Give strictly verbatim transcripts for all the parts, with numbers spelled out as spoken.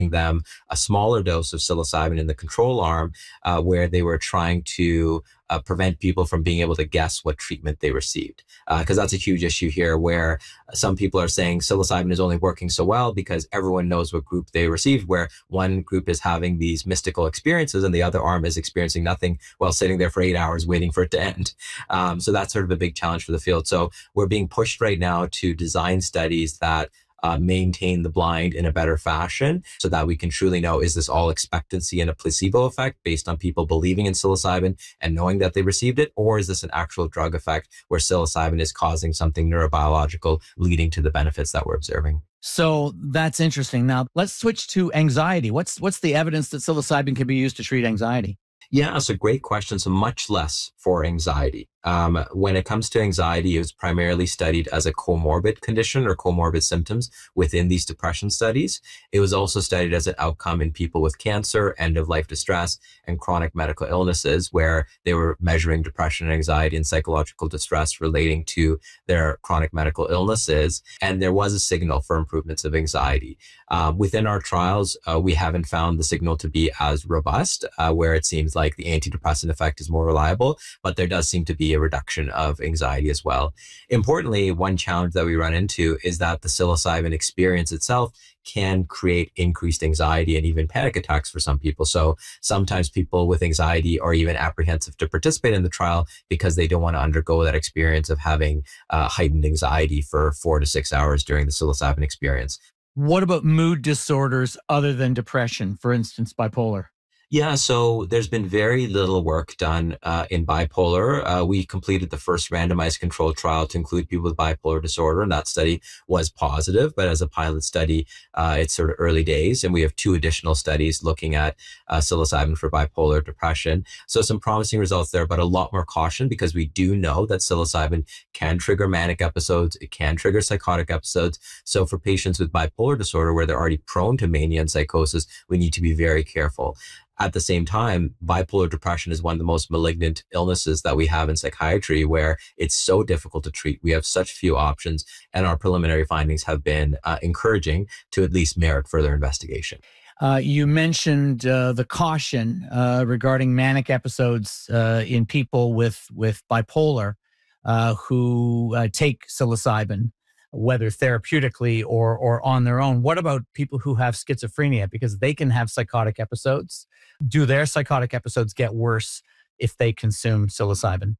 them a smaller dose of psilocybin in the control arm, uh, where they were trying to uh, prevent people from being able to guess what treatment they received. Because uh, that's a huge issue here, where some people are saying psilocybin is only working so well because everyone knows what group they received, where one group is having these mystical experiences and the other arm is experiencing nothing while sitting there for eight hours waiting for it to end. Um, so that's sort of a big challenge for the field. So we're being pushed right now to design studies that Uh, maintain the blind in a better fashion so that we can truly know, is this all expectancy and a placebo effect based on people believing in psilocybin and knowing that they received it? Or is this an actual drug effect where psilocybin is causing something neurobiological leading to the benefits that we're observing? So that's interesting. Now let's switch to anxiety. What's, what's the evidence that psilocybin can be used to treat anxiety? Yeah, it's a great question. So much less for anxiety. Um, when it comes to anxiety, it was primarily studied as a comorbid condition or comorbid symptoms within these depression studies. It was also studied as an outcome in people with cancer, end-of-life distress, and chronic medical illnesses, where they were measuring depression and anxiety and psychological distress relating to their chronic medical illnesses. And there was a signal for improvements of anxiety. Uh, within our trials, uh, we haven't found the signal to be as robust, uh, where it seems like the antidepressant effect is more reliable, but there does seem to be a reduction of anxiety as well. Importantly, one challenge that we run into is that the psilocybin experience itself can create increased anxiety and even panic attacks for some people. So sometimes people with anxiety are even apprehensive to participate in the trial because they don't want to undergo that experience of having uh, heightened anxiety for four to six hours during the psilocybin experience. What about mood disorders other than depression, for instance, bipolar? Yeah, so there's been very little work done uh, in bipolar. Uh, we completed the first randomized controlled trial to include people with bipolar disorder, and that study was positive. But as a pilot study, uh, it's sort of early days, and we have two additional studies looking at uh, psilocybin for bipolar depression. So some promising results there, but a lot more caution because we do know that psilocybin can trigger manic episodes. It can trigger psychotic episodes. So for patients with bipolar disorder, where they're already prone to mania and psychosis, we need to be very careful. At the same time, bipolar depression is one of the most malignant illnesses that we have in psychiatry, where it's so difficult to treat. We have such few options, and our preliminary findings have been uh, encouraging to at least merit further investigation. Uh, you mentioned uh, the caution uh, regarding manic episodes uh, in people with, with bipolar uh, who uh, take psilocybin, whether therapeutically or or on their own. What about people who have schizophrenia? Because they can have psychotic episodes. Do their psychotic episodes get worse if they consume psilocybin?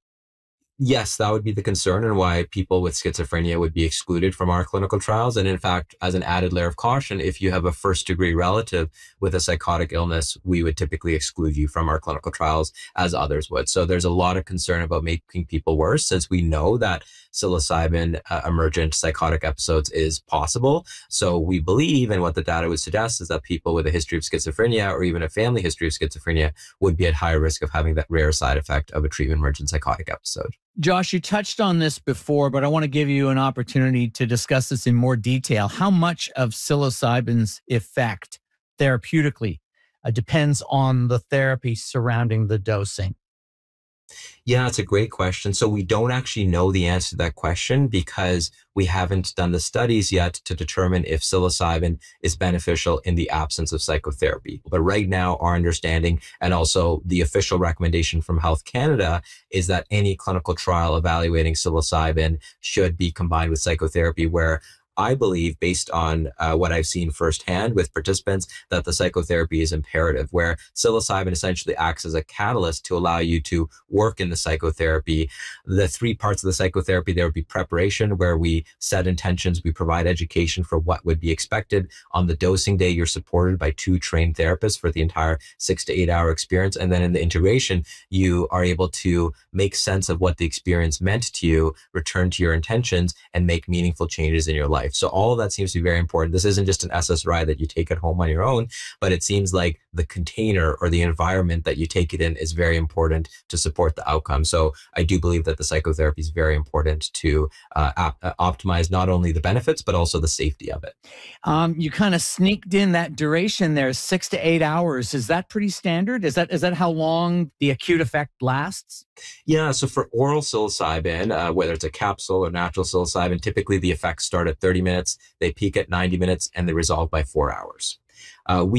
Yes, that would be the concern, and why people with schizophrenia would be excluded from our clinical trials. And in fact, as an added layer of caution, if you have a first degree relative with a psychotic illness, we would typically exclude you from our clinical trials as others would. So there's a lot of concern about making people worse, since we know that psilocybin uh, emergent psychotic episodes is possible. So we believe, and what the data would suggest, is that people with a history of schizophrenia or even a family history of schizophrenia would be at higher risk of having that rare side effect of a treatment emergent psychotic episode. Josh, you touched on this before, but I want to give you an opportunity to discuss this in more detail. How much of psilocybin's effect therapeutically uh, depends on the therapy surrounding the dosing? Yeah, it's a great question. So we don't actually know the answer to that question because we haven't done the studies yet to determine if psilocybin is beneficial in the absence of psychotherapy. But right now, our understanding, and also the official recommendation from Health Canada, is that any clinical trial evaluating psilocybin should be combined with psychotherapy, where I believe, based on uh, what I've seen firsthand with participants, that the psychotherapy is imperative, where psilocybin essentially acts as a catalyst to allow you to work in the psychotherapy. The three parts of the psychotherapy, there would be preparation, where we set intentions, we provide education for what would be expected. On the dosing day, you're supported by two trained therapists for the entire six to eight hour experience. And then in the integration, you are able to make sense of what the experience meant to you, return to your intentions, and make meaningful changes in your life. So all of that seems to be very important. This isn't just an S S R I that you take at home on your own, but it seems like the container or the environment that you take it in is very important to support the outcome. So I do believe that the psychotherapy is very important to uh, op- optimize not only the benefits, but also the safety of it. Um, you kind of sneaked in that duration there, six to eight hours. Is that pretty standard? Is that is that how long the acute effect lasts? Yeah, so for oral psilocybin, uh, whether it's a capsule or natural psilocybin, typically the effects start at thirty minutes, they peak at ninety minutes, and they resolve by four hours. Uh, we